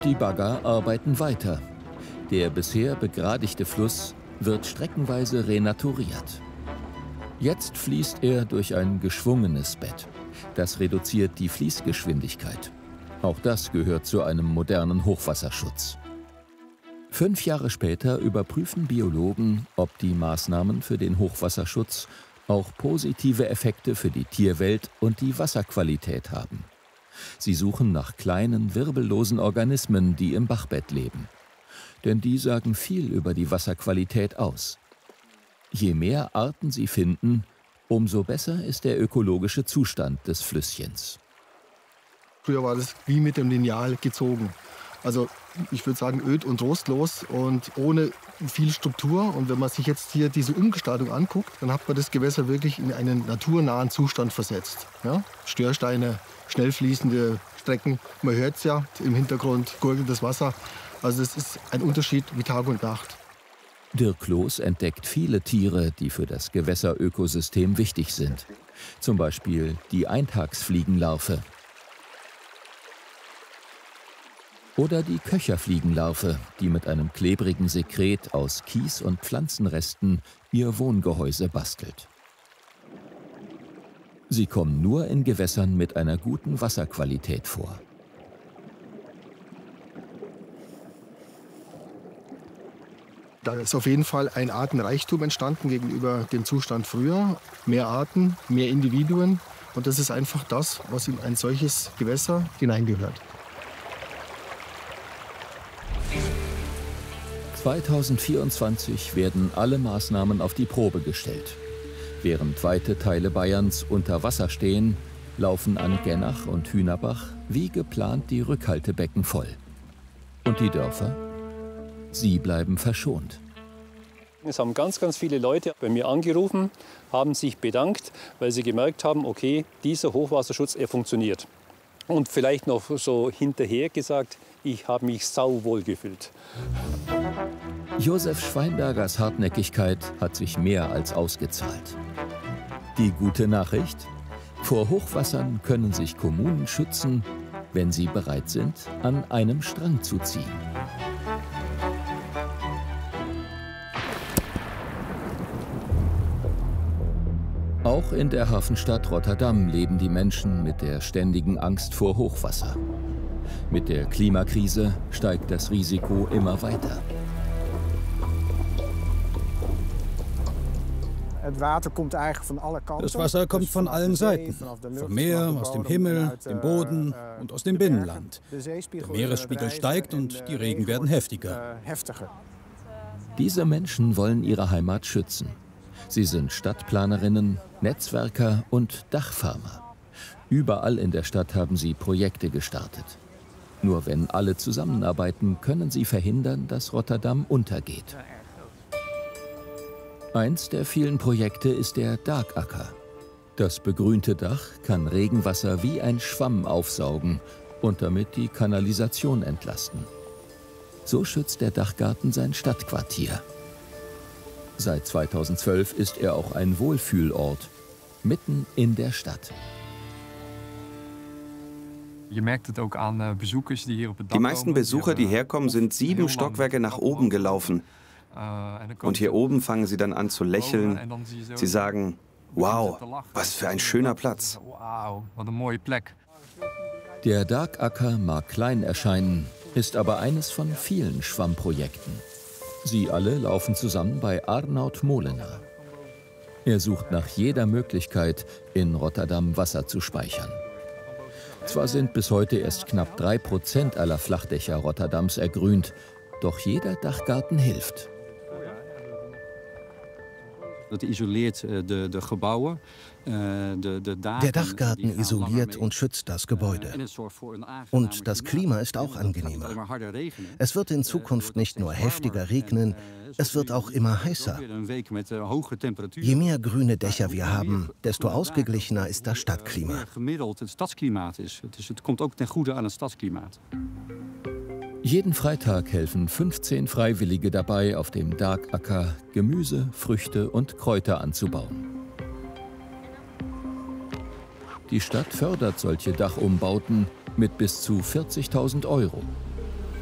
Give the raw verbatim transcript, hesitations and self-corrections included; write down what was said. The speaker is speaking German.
Die Bagger arbeiten weiter. Der bisher begradigte Fluss wird streckenweise renaturiert. Jetzt fließt er durch ein geschwungenes Bett. Das reduziert die Fließgeschwindigkeit. Auch das gehört zu einem modernen Hochwasserschutz. Fünf Jahre später überprüfen Biologen, ob die Maßnahmen für den Hochwasserschutz auch positive Effekte für die Tierwelt und die Wasserqualität haben. Sie suchen nach kleinen, wirbellosen Organismen, die im Bachbett leben. Denn die sagen viel über die Wasserqualität aus. Je mehr Arten sie finden, umso besser ist der ökologische Zustand des Flüsschens. Früher war das wie mit dem Lineal gezogen. Also ich würde sagen öd und trostlos und ohne viel Struktur. Und wenn man sich jetzt hier diese Umgestaltung anguckt, dann hat man das Gewässer wirklich in einen naturnahen Zustand versetzt. Ja? Störsteine, schnell fließende Strecken, man hört es ja im Hintergrund, gurgelndes Wasser. Also es ist ein Unterschied wie Tag und Nacht. Dirk Kloß entdeckt viele Tiere, die für das Gewässerökosystem wichtig sind. Zum Beispiel die Eintagsfliegenlarve. Oder die Köcherfliegenlarve, die mit einem klebrigen Sekret aus Kies und Pflanzenresten ihr Wohngehäuse bastelt. Sie kommen nur in Gewässern mit einer guten Wasserqualität vor. Da ist auf jeden Fall ein Artenreichtum entstanden gegenüber dem Zustand früher. Mehr Arten, mehr Individuen. Und das ist einfach das, was in ein solches Gewässer hineingehört. zweitausendvierundzwanzig werden alle Maßnahmen auf die Probe gestellt. Während weite Teile Bayerns unter Wasser stehen, laufen an Gennach und Hühnerbach wie geplant die Rückhaltebecken voll. Und die Dörfer? Sie bleiben verschont. Es haben ganz, ganz viele Leute bei mir angerufen, haben sich bedankt, weil sie gemerkt haben, okay, dieser Hochwasserschutz, er funktioniert. Und vielleicht noch so hinterher gesagt, ich habe mich sauwohl gefühlt. Josef Schweinbergers Hartnäckigkeit hat sich mehr als ausgezahlt. Die gute Nachricht? Vor Hochwassern können sich Kommunen schützen, wenn sie bereit sind, an einem Strang zu ziehen. Auch in der Hafenstadt Rotterdam leben die Menschen mit der ständigen Angst vor Hochwasser. Mit der Klimakrise steigt das Risiko immer weiter. Das Wasser kommt von allen Seiten, vom Meer, aus dem Himmel, dem Boden und aus dem Binnenland. Der Meeresspiegel steigt und die Regen werden heftiger. Diese Menschen wollen ihre Heimat schützen. Sie sind Stadtplanerinnen, Netzwerker und Dachfarmer. Überall in der Stadt haben sie Projekte gestartet. Nur wenn alle zusammenarbeiten, können sie verhindern, dass Rotterdam untergeht. Eins der vielen Projekte ist der Darkacker. Das begrünte Dach kann Regenwasser wie ein Schwamm aufsaugen und damit die Kanalisation entlasten. So schützt der Dachgarten sein Stadtquartier. Seit zweitausendzwölf ist er auch ein Wohlfühlort, mitten in der Stadt. Die meisten Besucher, die herkommen, sind sieben Stockwerke nach oben gelaufen. Und hier oben fangen sie dann an zu lächeln. Sie sagen, wow, was für ein schöner Platz. Der Darkacker mag klein erscheinen, ist aber eines von vielen Schwammprojekten. Sie alle laufen zusammen bei Arnoud Molenaar. Er sucht nach jeder Möglichkeit, in Rotterdam Wasser zu speichern. Zwar sind bis heute erst knapp drei Prozent aller Flachdächer Rotterdams ergrünt, doch jeder Dachgarten hilft. Der Dachgarten isoliert und schützt das Gebäude. Und das Klima ist auch angenehmer. Es wird in Zukunft nicht nur heftiger regnen, es wird auch immer heißer. Je mehr grüne Dächer wir haben, desto ausgeglichener ist das Stadtklima. Jeden Freitag helfen fünfzehn Freiwillige dabei, auf dem Darkacker Gemüse, Früchte und Kräuter anzubauen. Die Stadt fördert solche Dachumbauten mit bis zu vierzigtausend Euro.